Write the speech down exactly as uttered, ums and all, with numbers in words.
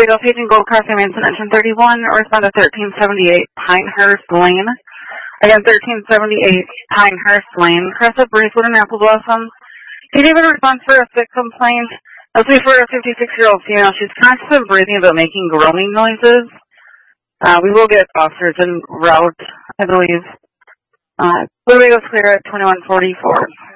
Laredo, Paging Gold Crossing, Manson, engine thirty-one, respond to thirteen seventy-eight Pinehurst Lane. Again, thirteen seventy-eight Pinehurst Lane, Cressa, Bracewood, and Apple Blossom. He gave a response for a sick complaint. This will be for a fifty-six-year-old female. She's conscious of breathing but making groaning noises. Uh, we will get officers en route, I believe. Uh, Blue Radio's clear at twenty-one forty-four.